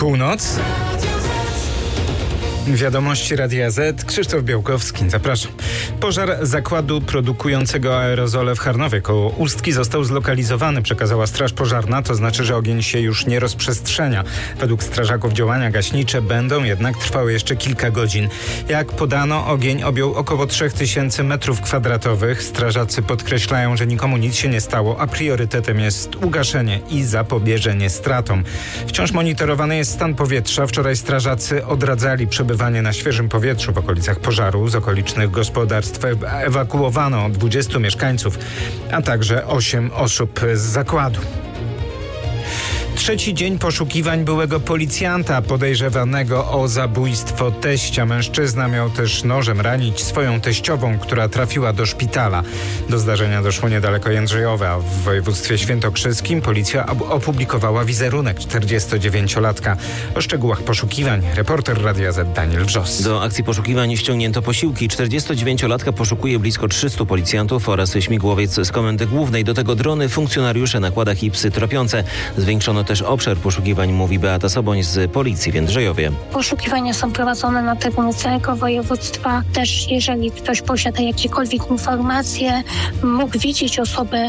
Północ. Wiadomości Radia Z. Krzysztof Białkowski. Zapraszam. Pożar zakładu produkującego aerozole w Charnowie koło Ustki został zlokalizowany, przekazała Straż Pożarna. To znaczy, że ogień się już nie rozprzestrzenia. Według strażaków działania gaśnicze będą jednak trwały jeszcze kilka godzin. Jak podano, ogień objął około 3000 m2. Strażacy podkreślają, że nikomu nic się nie stało, a priorytetem jest ugaszenie i zapobieżenie stratom. Wciąż monitorowany jest stan powietrza. Wczoraj strażacy odradzali przebywanie na świeżym powietrzu w okolicach pożaru. Z okolicznych gospodarstw ewakuowano 20 mieszkańców, a także 8 osób z zakładu. Trzeci dzień poszukiwań byłego policjanta podejrzewanego o zabójstwo teścia. Mężczyzna miał też nożem ranić swoją teściową, która trafiła do szpitala. Do zdarzenia doszło niedaleko Jędrzejowa. W województwie świętokrzyskim policja opublikowała wizerunek 49-latka. O szczegółach poszukiwań reporter Radia Z Daniel Wrzos. Do akcji poszukiwań ściągnięto posiłki. 49-latka poszukuje blisko 300 policjantów oraz śmigłowiec z Komendy Głównej. Do tego drony, funkcjonariusze na kładach i psy tropiące. Zwiększono też obszar poszukiwań, mówi Beata Soboń z Policji w Jędrzejowie. Poszukiwania są prowadzone na terenie całego województwa. Też jeżeli ktoś posiada jakiekolwiek informacje, mógł widzieć osobę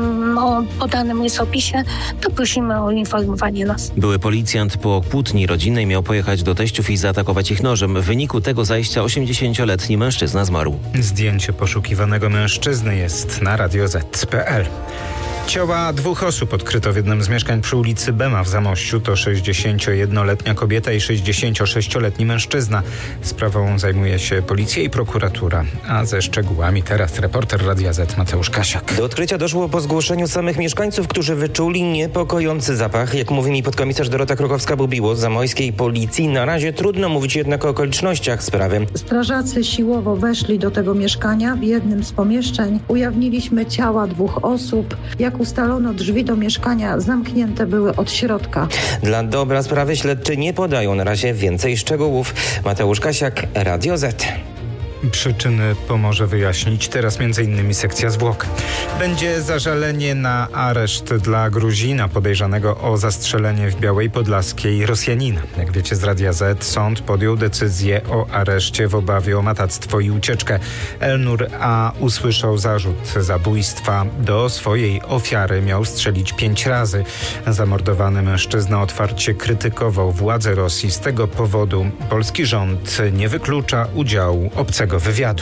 o podanym rysopisie, to prosimy o informowanie nas. Były policjant po kłótni rodzinnej miał pojechać do teściów i zaatakować ich nożem. W wyniku tego zajścia 80-letni mężczyzna zmarł. Zdjęcie poszukiwanego mężczyzny jest na radioz.pl. Ciała 2 osób odkryto w jednym z mieszkań przy ulicy Bema w Zamościu. To 61-letnia kobieta i 66-letni mężczyzna. Sprawą zajmuje się policja i prokuratura. A ze szczegółami teraz reporter Radia Z Mateusz Kasiak. Do odkrycia doszło po zgłoszeniu samych mieszkańców, którzy wyczuli niepokojący zapach. Jak mówi mi podkomisarz Dorota Krokowska-Bubiło z zamojskiej policji, na razie trudno mówić jednak o okolicznościach sprawy. Strażacy siłowo weszli do tego mieszkania. W jednym z pomieszczeń ujawniliśmy ciała 2 osób. Jak ustalono, drzwi do mieszkania zamknięte były od środka. Dla dobra sprawy śledczy nie podają na razie więcej szczegółów. Mateusz Kasiak, Radio Z. Przyczyny pomoże wyjaśnić teraz m.in. sekcja zwłok. Będzie zażalenie na areszt dla Gruzina podejrzanego o zastrzelenie w Białej Podlaskiej Rosjanina. Jak wiecie z Radia Z, sąd podjął decyzję o areszcie w obawie o matactwo i ucieczkę. Elnur A. usłyszał zarzut zabójstwa. Do swojej ofiary miał strzelić 5 razy. Zamordowany mężczyzna otwarcie krytykował władze Rosji. Z tego powodu polski rząd nie wyklucza udziału obcego wywiadu.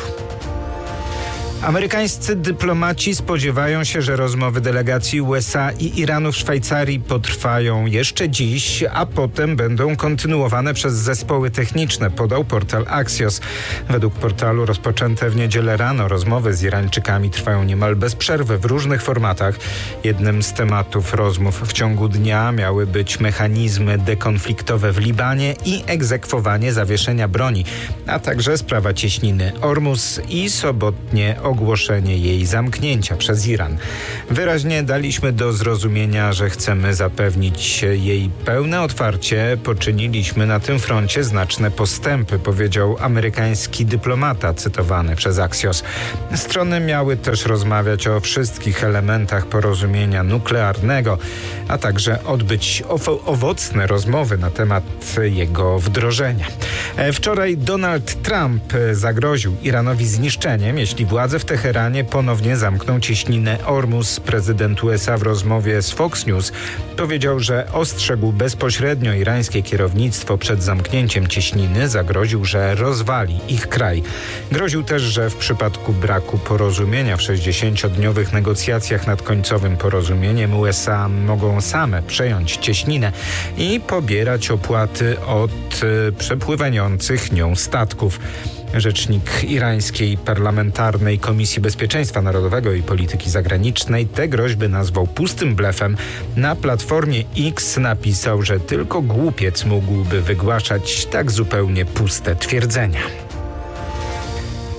Amerykańscy dyplomaci spodziewają się, że rozmowy delegacji USA i Iranu w Szwajcarii potrwają jeszcze dziś, a potem będą kontynuowane przez zespoły techniczne, podał portal Axios. Według portalu rozpoczęte w niedzielę rano rozmowy z Irańczykami trwają niemal bez przerwy w różnych formatach. Jednym z tematów rozmów w ciągu dnia miały być mechanizmy dekonfliktowe w Libanie i egzekwowanie zawieszenia broni, a także sprawa cieśniny Ormus i sobotnie ogłoszenie jej zamknięcia przez Iran. Wyraźnie daliśmy do zrozumienia, że chcemy zapewnić jej pełne otwarcie. Poczyniliśmy na tym froncie znaczne postępy, powiedział amerykański dyplomata cytowany przez Axios. Strony miały też rozmawiać o wszystkich elementach porozumienia nuklearnego, a także odbyć owocne rozmowy na temat jego wdrożenia. Wczoraj Donald Trump zagroził Iranowi zniszczeniem, jeśli władze w Teheranie ponownie zamkną cieśninę Ormus. Prezydent USA w rozmowie z Fox News powiedział, że ostrzegł bezpośrednio irańskie kierownictwo przed zamknięciem cieśniny, zagroził, że rozwali ich kraj. Groził też, że w przypadku braku porozumienia w 60-dniowych negocjacjach nad końcowym porozumieniem USA mogą same przejąć cieśninę i pobierać opłaty od przepływających nią statków. Rzecznik irańskiej parlamentarnej Komisji Bezpieczeństwa Narodowego i Polityki Zagranicznej te groźby nazwał pustym blefem. Na platformie X napisał, że tylko głupiec mógłby wygłaszać tak zupełnie puste twierdzenia.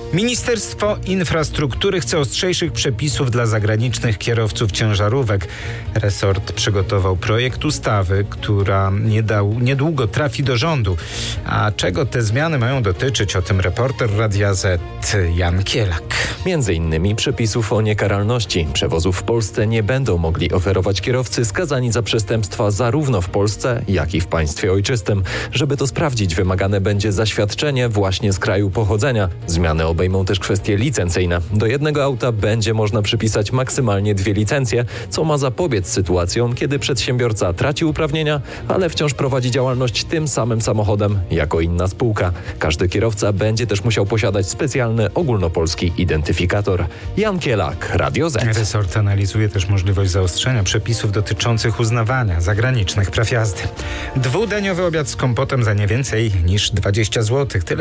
Ministerstwo Infrastruktury chce ostrzejszych przepisów dla zagranicznych kierowców ciężarówek. Resort przygotował projekt ustawy, która niedługo trafi do rządu. A czego te zmiany mają dotyczyć? O tym reporter Radia Z Jan Kielak. Między innymi przepisów o niekaralności. Przewozów w Polsce nie będą mogli oferować kierowcy skazani za przestępstwa zarówno w Polsce, jak i w państwie ojczystym. Żeby to sprawdzić, wymagane będzie zaświadczenie właśnie z kraju pochodzenia. Zmiany obejmą też kwestie licencyjne. Do jednego auta będzie można przypisać maksymalnie 2 licencje, co ma zapobiec sytuacjom, kiedy przedsiębiorca traci uprawnienia, ale wciąż prowadzi działalność tym samym samochodem jako inna spółka. Każdy kierowca będzie też musiał posiadać specjalny ogólnopolski identyfikator. Jan Kielak, Radio Z. Resort analizuje też możliwość zaostrzenia przepisów dotyczących uznawania zagranicznych praw jazdy. 2-daniowy obiad z kompotem za nie więcej niż 20 zł. Tyle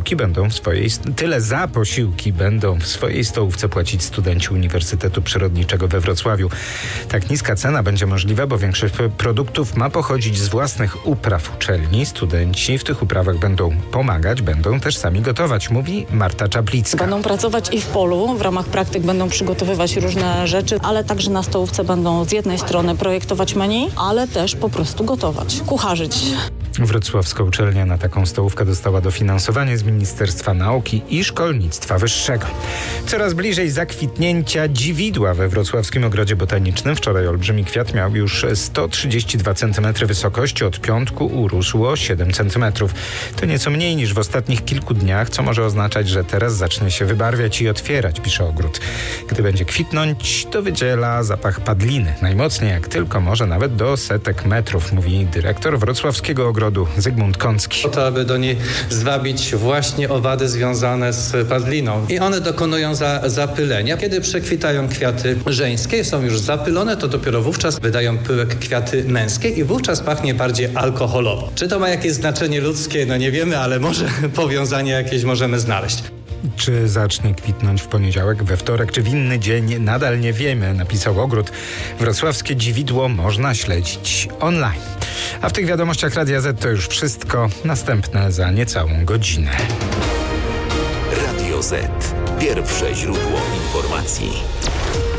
za posiłki będą w swojej stołówce płacić studenci Uniwersytetu Przyrodniczego we Wrocławiu. Tak niska cena będzie możliwa, bo większość produktów ma pochodzić z własnych upraw uczelni. Studenci w tych uprawach będą pomagać, będą też sami gotować, mówi Marta Czaplicka. Będą pracować i w polu, w ramach praktyk będą przygotowywać różne rzeczy, ale także na stołówce będą z jednej strony projektować menu, ale też po prostu gotować, kucharzyć. Wrocławska uczelnia na taką stołówkę dostała dofinansowanie z Ministerstwa Nauki i Szkolnictwa Wyższego. Coraz bliżej zakwitnięcia dziwidła we wrocławskim ogrodzie botanicznym. Wczoraj olbrzymi kwiat miał już 132 cm wysokości, od piątku urósło 7 cm. To nieco mniej niż w ostatnich kilku dniach, co może oznaczać, że teraz zacznie się wybarwiać i otwierać, pisze ogród. Gdy będzie kwitnąć, to wydziela zapach padliny. Najmocniej jak tylko może, nawet do setek metrów, mówi dyrektor wrocławskiego ogrodu Zygmunt Kącki. Po to, aby do niej zwabić właśnie owady związane z padliną. I one dokonują zapylenia. Kiedy przekwitają kwiaty żeńskie, są już zapylone, to dopiero wówczas wydają pyłek kwiaty męskie i wówczas pachnie bardziej alkoholowo. Czy to ma jakieś znaczenie ludzkie? No nie wiemy, ale może powiązanie jakieś możemy znaleźć. Czy zacznie kwitnąć w poniedziałek, we wtorek czy w inny dzień? Nadal nie wiemy, napisał ogród. Wrocławskie dziwidło można śledzić online. A w tych wiadomościach Radia Z to już wszystko. Następne za niecałą godzinę. Radio Z. Pierwsze źródło informacji.